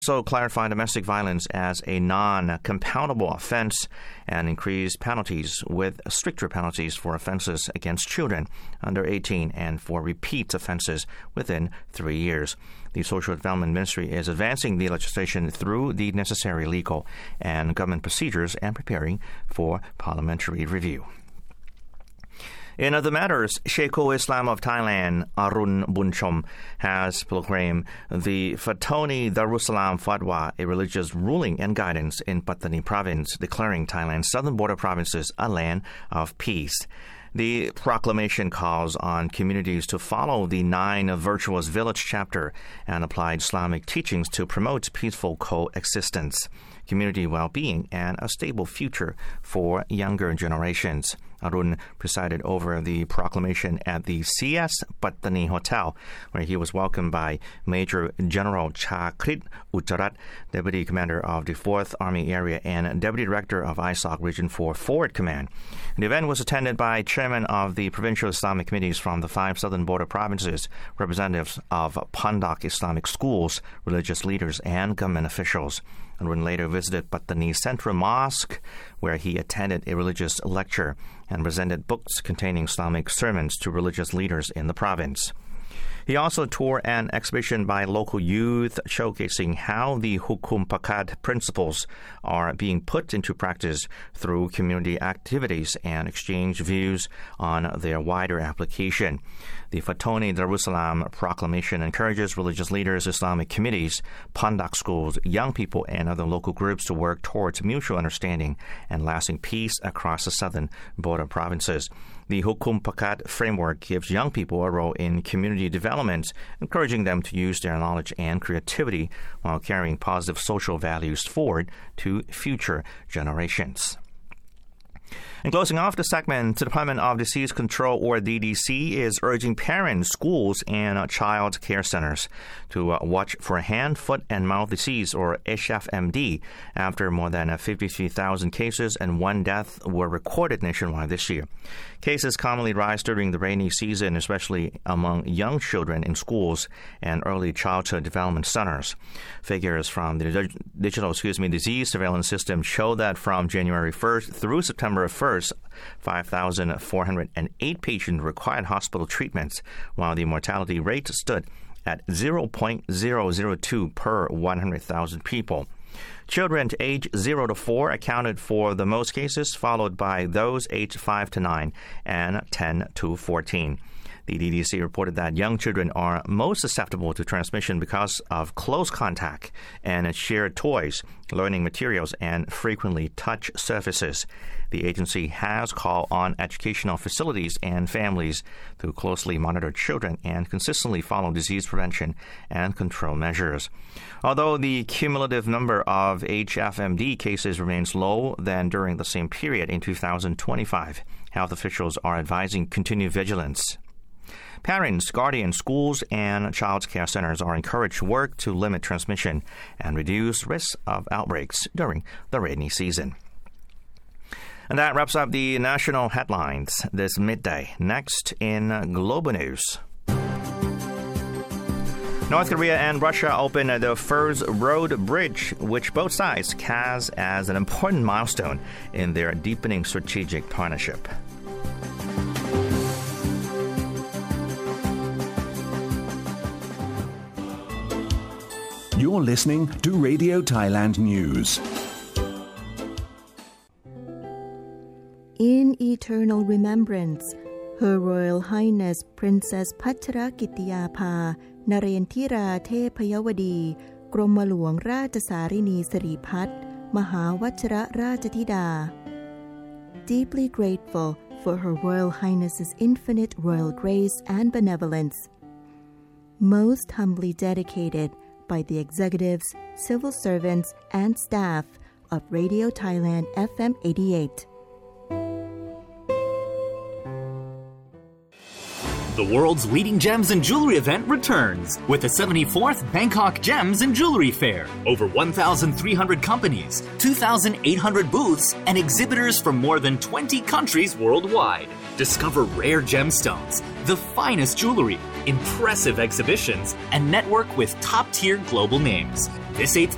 also clarified domestic violence as a non-compoundable offense and increased penalties with stricter penalties for offenses against children under 18 and for repeat offenses within 3 years. The Social Development Ministry is advancing the legislation through the necessary legal and government procedures and preparing for parliamentary review. In other matters, Sheikhul Islam of Thailand, Arun Bunchom, has proclaimed the Fatoni Darussalam Fatwa a religious ruling and guidance in Pattani province, declaring Thailand's southern border provinces a land of peace. The proclamation calls on communities to follow the 9 Virtuous Village chapter and apply Islamic teachings to promote peaceful coexistence, community well-being, and a stable future for younger generations. Arun presided over the proclamation at the CS Pattani Hotel, where he was welcomed by Major General Chakrit Uttarat, Deputy Commander of the 4th Army Area and Deputy Director of ISOC Region 4 Forward Command. The event was attended by Chairman of the Provincial Islamic Committees from the 5 southern border provinces, representatives of Pandak Islamic schools, religious leaders, and government officials. Arun later visited Pattani Central Mosque, where he attended a religious lecture and presented books containing Islamic sermons to religious leaders in the province. He also toured an exhibition by local youth showcasing how the Hukum Pakat principles are being put into practice through community activities and exchange views on their wider application. The Fatoni Darussalam proclamation encourages religious leaders, Islamic committees, Pandak schools, young people, and other local groups to work towards mutual understanding and lasting peace across the southern border provinces. The Hukum Pakat framework gives young people a role in community development, encouraging them to use their knowledge and creativity while carrying positive social values forward to future generations. And closing off the segment, the Department of Disease Control, or DDC, is urging parents, schools, and child care centers to watch for hand, foot, and mouth disease, or HFMD, after more than 53,000 cases and 1 death were recorded nationwide this year. Cases commonly rise during the rainy season, especially among young children in schools and early childhood development centers. Figures from the digital disease surveillance system show that from January 1st through September 1st, 5,408 patients required hospital treatments, while the mortality rate stood at 0.002 per 100,000 people. Children aged 0 to 4 accounted for the most cases, followed by those aged 5 to 9 and 10 to 14. The DDC reported that young children are most susceptible to transmission because of close contact and shared toys, learning materials, and frequently touch surfaces. The agency has called on educational facilities and families to closely monitor children and consistently follow disease prevention and control measures. Although the cumulative number of HFMD cases remains low than during the same period in 2025, health officials are advising continued vigilance. Parents, guardians, schools, and child care centers are encouraged to work to limit transmission and reduce risks of outbreaks during the rainy season. And that wraps up the national headlines this midday. Next in Global News. North Korea and Russia open the first road bridge, which both sides cast as an important milestone in their deepening strategic partnership. You're listening to Radio Thailand News. In eternal remembrance, Her Royal Highness Princess Pachrakitiyapha Narendra Thepayawadi กรมหลวงราชสารินีสิริพัฒน์มหาวชิรราชธิดา Deeply grateful for Her Royal Highness's infinite royal grace and benevolence. Most humbly dedicated by the executives, civil servants, and staff of Radio Thailand FM 88. The world's leading gems and jewelry event returns with the 74th Bangkok Gems and Jewelry Fair. Over 1,300 companies, 2,800 booths, and exhibitors from more than 20 countries worldwide. Discover rare gemstones, the finest jewelry, impressive exhibitions, and network with top-tier global names. This 8th